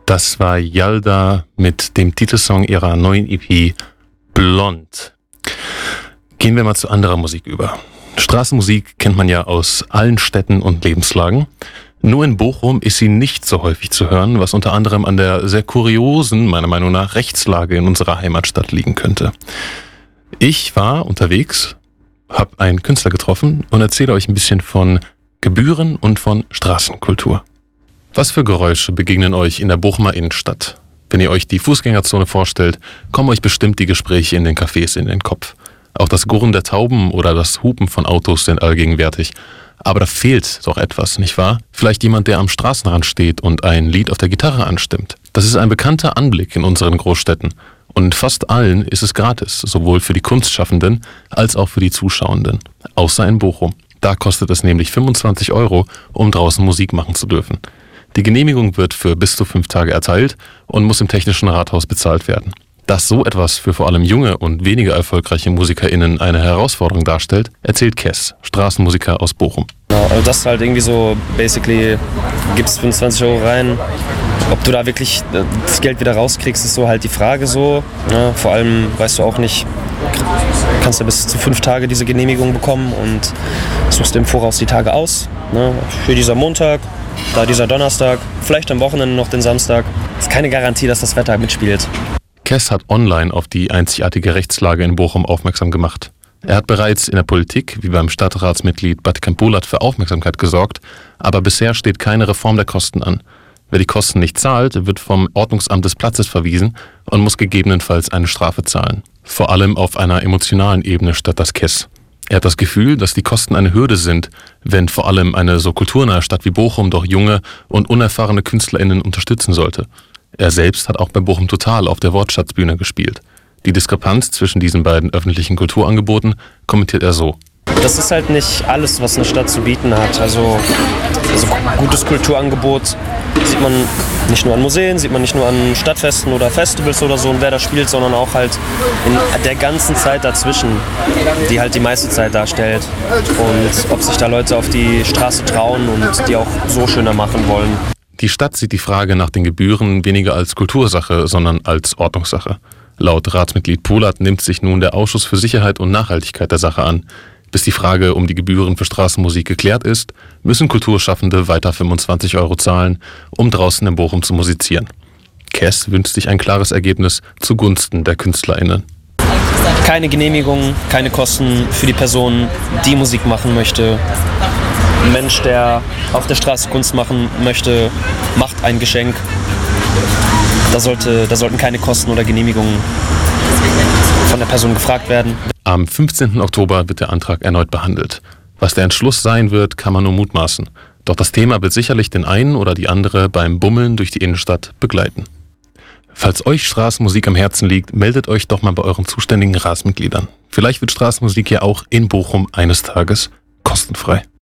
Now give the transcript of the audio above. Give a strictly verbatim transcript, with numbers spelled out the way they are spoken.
Das war Yalda mit dem Titelsong ihrer neuen E P Blond. Gehen wir mal zu anderer Musik über. Straßenmusik kennt man ja aus allen Städten und Lebenslagen. Nur in Bochum ist sie nicht so häufig zu hören, was unter anderem an der sehr kuriosen, meiner Meinung nach, Rechtslage in unserer Heimatstadt liegen könnte. Ich war unterwegs, habe einen Künstler getroffen und erzähle euch ein bisschen von Gebühren und von Straßenkultur. Was für Geräusche begegnen euch in der Bochumer Innenstadt? Wenn ihr euch die Fußgängerzone vorstellt, kommen euch bestimmt die Gespräche in den Cafés in den Kopf. Auch das Gurren der Tauben oder das Hupen von Autos sind allgegenwärtig. Aber da fehlt doch etwas, nicht wahr? Vielleicht jemand, der am Straßenrand steht und ein Lied auf der Gitarre anstimmt. Das ist ein bekannter Anblick in unseren Großstädten. Und in fast allen ist es gratis, sowohl für die Kunstschaffenden als auch für die Zuschauenden. Außer in Bochum. Da kostet es nämlich fünfundzwanzig Euro, um draußen Musik machen zu dürfen. Die Genehmigung wird für bis zu fünf Tage erteilt und muss im Technischen Rathaus bezahlt werden. Dass so etwas für vor allem junge und weniger erfolgreiche MusikerInnen eine Herausforderung darstellt, erzählt Kess, Straßenmusiker aus Bochum. Ja, also das ist halt irgendwie so, basically, gibst fünfundzwanzig Euro rein. Ob du da wirklich das Geld wieder rauskriegst, ist so halt die Frage so. Ja, vor allem weißt du auch nicht, kannst du bis zu fünf Tage diese Genehmigung bekommen und suchst im Voraus die Tage aus. Ne? Für dieser Montag, da dieser Donnerstag, vielleicht am Wochenende noch den Samstag. Ist keine Garantie, dass das Wetter mitspielt. Kess hat online auf die einzigartige Rechtslage in Bochum aufmerksam gemacht. Er hat bereits in der Politik, wie beim Stadtratsmitglied Batkan Polat, für Aufmerksamkeit gesorgt, aber bisher steht keine Reform der Kosten an. Wer die Kosten nicht zahlt, wird vom Ordnungsamt des Platzes verwiesen und muss gegebenenfalls eine Strafe zahlen. Vor allem auf einer emotionalen Ebene statt das Kess. Er hat das Gefühl, dass die Kosten eine Hürde sind, wenn vor allem eine so kulturnahe Stadt wie Bochum doch junge und unerfahrene KünstlerInnen unterstützen sollte. Er selbst hat auch bei Bochum Total auf der Wortschatzbühne gespielt. Die Diskrepanz zwischen diesen beiden öffentlichen Kulturangeboten kommentiert er so. Das ist halt nicht alles, was eine Stadt zu bieten hat. Also, also gutes Kulturangebot sieht man nicht nur an Museen, sieht man nicht nur an Stadtfesten oder Festivals oder so und wer da spielt, sondern auch halt in der ganzen Zeit dazwischen, die halt die meiste Zeit darstellt. Und ob sich da Leute auf die Straße trauen und die auch so schöner machen wollen. Die Stadt sieht die Frage nach den Gebühren weniger als Kultursache, sondern als Ordnungssache. Laut Ratsmitglied Polat nimmt sich nun der Ausschuss für Sicherheit und Nachhaltigkeit der Sache an. Bis die Frage um die Gebühren für Straßenmusik geklärt ist, müssen Kulturschaffende weiter fünfundzwanzig Euro zahlen, um draußen in Bochum zu musizieren. Kess wünscht sich ein klares Ergebnis zugunsten der KünstlerInnen. Keine Genehmigung, keine Kosten für die Person, die Musik machen möchte. Ein Mensch, der auf der Straße Kunst machen möchte, macht ein Geschenk. Da, sollte, da sollten keine Kosten oder Genehmigungen von der Person gefragt werden. Am fünfzehnten Oktober wird der Antrag erneut behandelt. Was der Entschluss sein wird, kann man nur mutmaßen. Doch das Thema wird sicherlich den einen oder die andere beim Bummeln durch die Innenstadt begleiten. Falls euch Straßenmusik am Herzen liegt, meldet euch doch mal bei euren zuständigen Ratsmitgliedern. Vielleicht wird Straßenmusik ja auch in Bochum eines Tages kostenfrei.